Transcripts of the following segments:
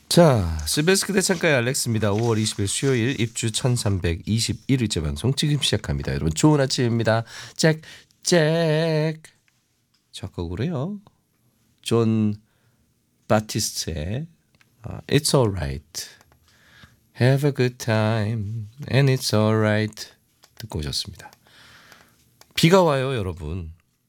자, CBS 그대 창가의 알렉스입니다. 5월 20일 수요일 입주 1321일째 방송 지금 시작합니다. 여러분 좋은 아침입니다. 잭 첫 곡으로요. 존 바티스트의 It's Alright, Have a good time and it's alright 듣고 오셨습니다. 비가 와요, 여러분.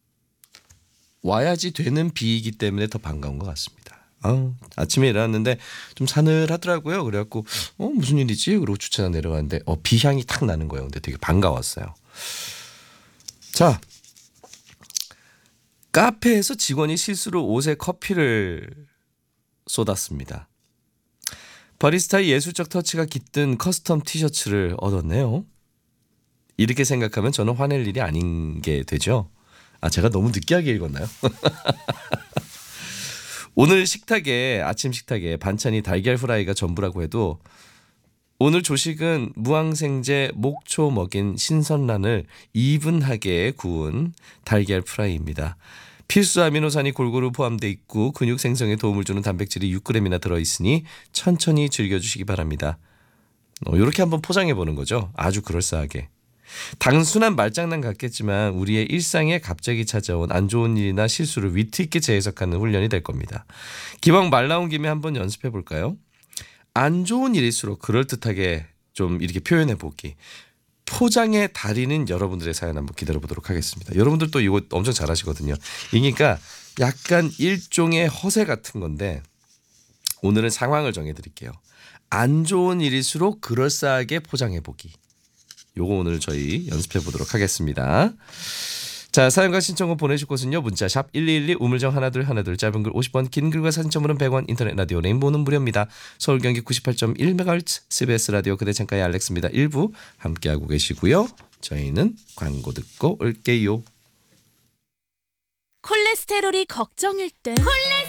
와야지 되는 비이기 때문에 더 반가운 것 같습니다. 아침에 일어났는데 좀 사늘하더라고요. 그래갖고 무슨 일이지? 그러고 주차장 내려갔는데 비향이 탁 나는 거예요. 근데 되게 반가웠어요. 자, 카페에서 직원이 실수로 옷에 커피를 쏟았습니다. 바리스타의 예술적 터치가 깃든 커스텀 티셔츠를 얻었네요. 이렇게 생각하면 저는 화낼 일이 아닌 게 되죠. 제가 너무 느끼하게 읽었나요? 오늘 아침 식탁에 반찬이 달걀 프라이가 전부라고 해도 오늘 조식은 무항생제 목초 먹인 신선란을 이분하게 구운 달걀 프라이입니다. 필수 아미노산이 골고루 포함되어 있고 근육 생성에 도움을 주는 단백질이 6g이나 들어있으니 천천히 즐겨주시기 바랍니다. 이렇게 한번 포장해 보는 거죠. 아주 그럴싸하게. 단순한 말장난 같겠지만 우리의 일상에 갑자기 찾아온 안 좋은 일이나 실수를 위트 있게 재해석하는 훈련이 될 겁니다. 기왕 말 나온 김에 한번 연습해 볼까요? 안 좋은 일일수록 그럴듯하게 좀 이렇게 표현해 보기. 포장의 달인인 여러분들의 사연 한번 기다려 보도록 하겠습니다. 여러분들도 이거 엄청 잘하시거든요. 그러니까 약간 일종의 허세 같은 건데 오늘은 상황을 정해 드릴게요. 안 좋은 일일수록 그럴싸하게 포장해 보기. 요거 오늘 저희 연습해 보도록 하겠습니다. 자, 사연과 신청곡 보내실 곳은요. 문자 샵 1212 우물정 하나둘 짧은 글 50원, 긴 글과 사진 첨부는 100원, 인터넷 라디오 레인보는 무료입니다. 서울 경기 98.1MHz CBS 라디오 그대 창가의 알렉스입니다. 1부 함께하고 계시고요. 저희는 광고 듣고 올게요. 콜레스테롤이 걱정일 땐